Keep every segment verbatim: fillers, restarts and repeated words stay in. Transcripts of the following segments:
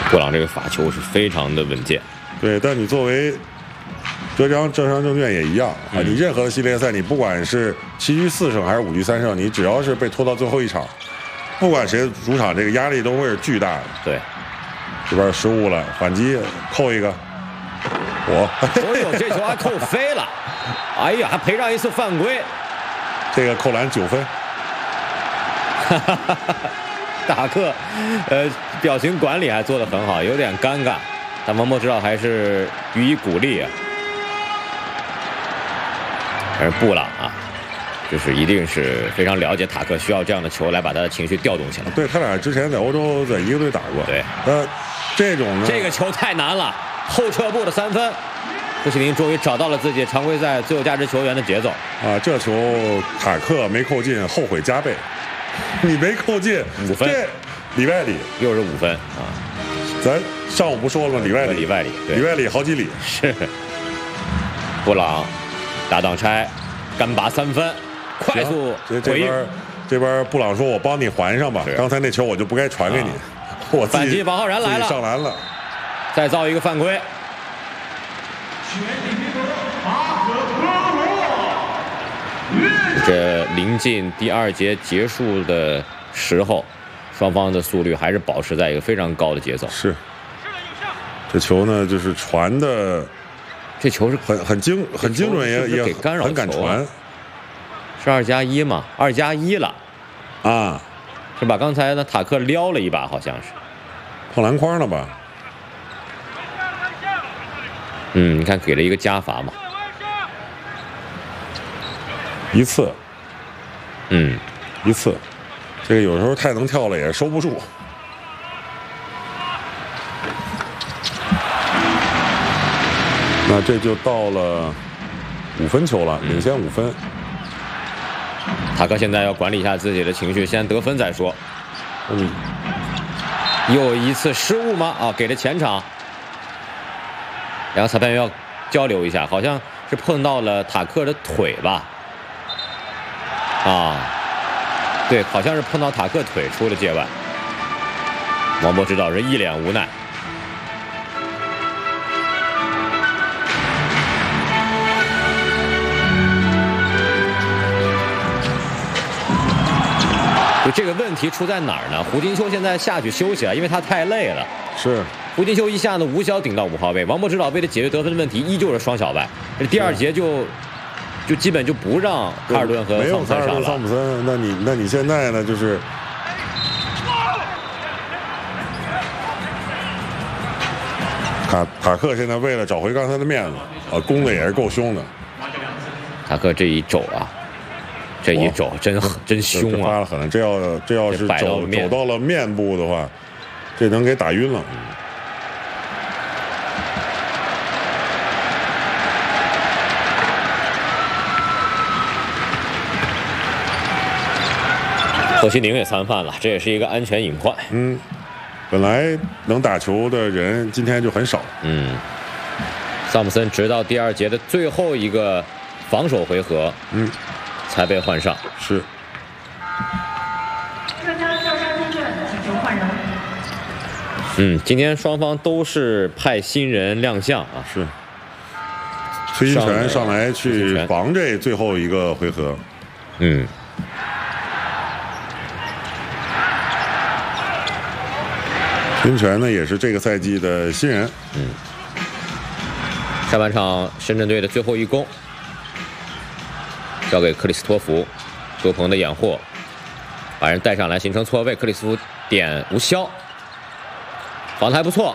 布朗这个罚球是非常的稳健。 对，但你作为浙江浙江证券也一样啊， 嗯、 你任何的系列赛，你不管是七局四胜还是五局三胜，你只要是被拖到最后一场，不管谁主场，这个压力都会是巨大的。 对， 这边失误了，反击扣一个，我， 哦呦，这球还扣飞了，哎呀，还赔上一次犯规， 这个扣篮九分。 塔克，呃，表情管理还做得很好，有点尴尬，但王柏知道还是予以鼓励啊。而布朗啊，就是一定是非常了解塔克需要这样的球来把他的情绪调动起来。 对他俩之前在欧洲在一个队打过。 对， 呃，这种呢， 这个球太难了，后撤步的三分，布希林终于找到了自己常规赛最有价值球员的节奏。 啊，这球塔克没扣进，后悔加倍。你没扣进五分， 里外里又是五分啊！ 咱上午不说了吗？里外里， 里外里， 里外里好几里。 是。布朗打挡拆，干拔三分，快速回应。 这边布朗说：“我帮你还上吧，刚才那球我就不该传给你。啊”我反击，王浩然来了， 上篮了， 再造一个犯规。这临近第二节结束的时候，双方的速率还是保持在一个非常高的节奏。 是，这球呢就是传的， 这球是很很精很精准，也也给干扰、啊， 很敢传。 是二加一嘛？二加一了， 啊， 是吧？刚才呢塔克撩了一把，好像是碰篮筐了吧？ 嗯，你看给了一个加罚嘛。 一次， 嗯， 一次，这个有时候太能跳了也收不住。那这就到了五分球了，领先五分。 塔克现在要管理一下自己的情绪，先得分再说。 嗯， 又一次失误吗？啊，给了前场，两个裁判员要交流一下，好像是碰到了塔克的腿吧。啊，对，好像是碰到塔克腿出了界外。王柏知道是一脸无奈。就这个问题出在哪儿呢？胡金秋现在下去休息了，因为他太累了。 是。 胡金秋一下子无效顶到五号位，王柏知道为了解决得分的问题，依旧是双小外。这第二节就。就基本就不让卡尔顿和桑普森上了。 桑普森，那你那你现在呢？就是塔塔克现在为了找回刚才的面子，啊，攻的也是够凶的。 塔克这一肘啊，这一肘真真凶啊！ 发了狠了，这要这要是肘肘到了面部的话，这能给打晕了。 贺西宁也三犯了，这也是一个安全隐患。 嗯，本来能打球的人今天就很少。 嗯，桑普森直到第二节的最后一个防守回合， 嗯， 才被换上。 是。 浙江浙江证券请求换人。 嗯，今天双方都是派新人亮相啊。 是。崔金泉上来去防这最后一个回合。 嗯。 崔金泉呢也是这个赛季的新人。 嗯。上半场深圳队的最后一攻，交给克里斯托弗，多鹏的掩护，把人带上来形成错位，克里斯托弗点无效，防得还不错。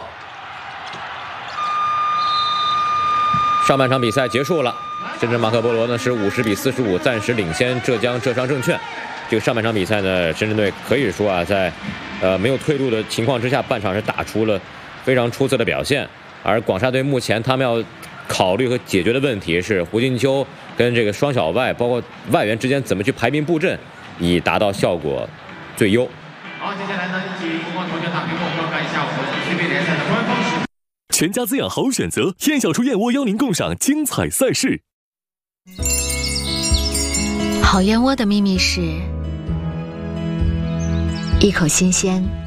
上半场比赛结束了，深圳马可波罗呢是五十比四十五暂时领先浙江浙商证券。这个上半场比赛呢，深圳队可以说啊，在呃没有退路的情况之下，半场是打出了非常出色的表现。而广厦队目前他们要考虑和解决的问题是胡金秋跟这个双小外，包括外援之间怎么去排兵布阵，以达到效果最优。 好，接下来呢，请凤凰投球大屏幕观看一下我们 C B A 联赛的官方视频。 全家滋养好选择，燕小厨燕窝邀您共赏精彩赛事。 好燕窝的秘密是一口新鲜，